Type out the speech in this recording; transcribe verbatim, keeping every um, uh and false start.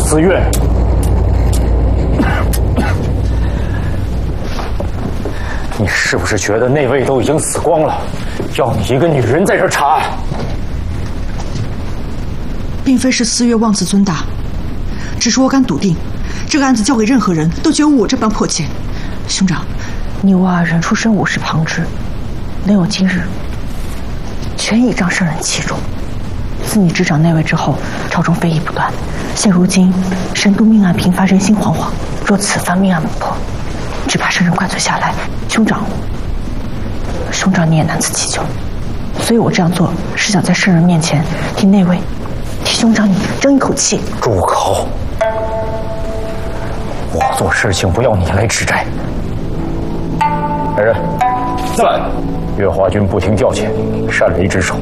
思月。你是不是觉得那位都已经死光了，要你一个女人在这查案？ 并非是思月妄自尊大，只是我敢笃定，这个案子交给任何人都绝无我这般迫切。兄长， 你我二人出身武士旁支，能有今日，全倚仗圣人器重。自你执掌内卫之后，朝中非议不断，现如今神都命案频发，人心惶惶。若此番命案不破，只怕圣人怪罪下来，兄长，兄长你也难辞其咎。所以我这样做，是想在圣人面前替内卫，替兄长你争一口气。 住口！我做事情不要你来指摘。来人，在！月华君不听调遣，擅离职守，